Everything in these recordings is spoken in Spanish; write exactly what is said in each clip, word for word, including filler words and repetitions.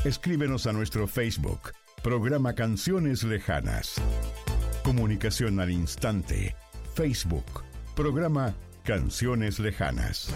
Escríbenos a nuestro Facebook, programa Canciones Lejanas. Comunicación al instante. Facebook, programa Canciones Lejanas.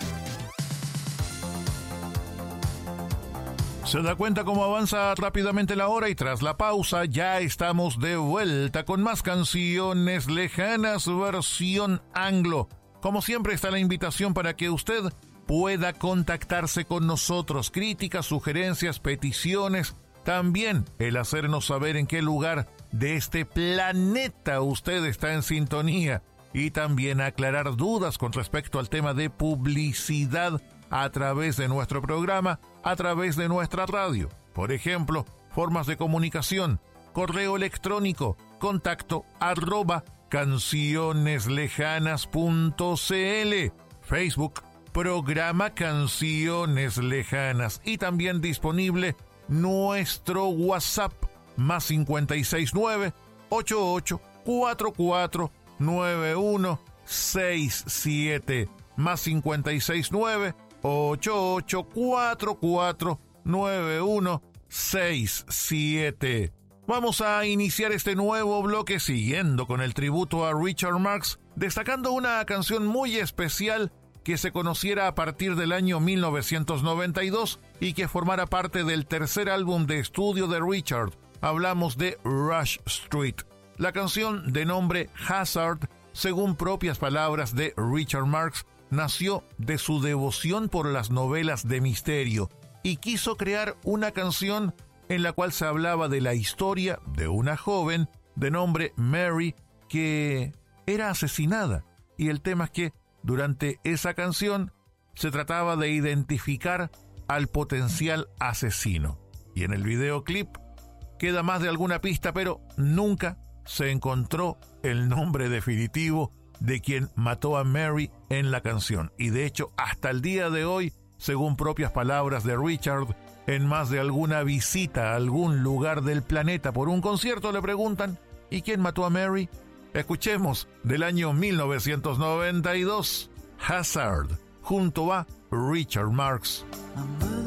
Se da cuenta cómo avanza rápidamente la hora y tras la pausa ya estamos de vuelta con más Canciones Lejanas versión anglo. Como siempre está la invitación para que usted pueda contactarse con nosotros, críticas, sugerencias, peticiones, también el hacernos saber en qué lugar de este planeta usted está en sintonía y también aclarar dudas con respecto al tema de publicidad a través de nuestro programa, a través de nuestra radio. Por ejemplo, formas de comunicación, correo electrónico, contacto arroba cancioneslejanas punto cl, Facebook, programa Canciones Lejanas y también disponible nuestro WhatsApp más cincuenta y seis nueve, ochenta y ocho, cuarenta y cuatro, noventa y uno sesenta y siete más cincuenta y seis nueve, ochenta y ocho, cuarenta y cuatro, noventa y uno sesenta y siete. Vamos a iniciar este nuevo bloque siguiendo con el tributo a Richard Marx, destacando una canción muy especial que se conociera a partir del año mil novecientos noventa y dos y que formara parte del tercer álbum de estudio de Richard. Hablamos de Rush Street. La canción, de nombre Hazard, según propias palabras de Richard Marx, nació de su devoción por las novelas de misterio y quiso crear una canción en la cual se hablaba de la historia de una joven de nombre Mary que era asesinada. Y el tema es que durante esa canción se trataba de identificar al potencial asesino. Y en el videoclip queda más de alguna pista, pero nunca se encontró el nombre definitivo de quien mató a Mary en la canción. Y de hecho, hasta el día de hoy, según propias palabras de Richard, en más de alguna visita a algún lugar del planeta por un concierto le preguntan: ¿y quién mató a Mary? Escuchemos del año mil novecientos noventa y dos, Hazard, junto a Richard Marx.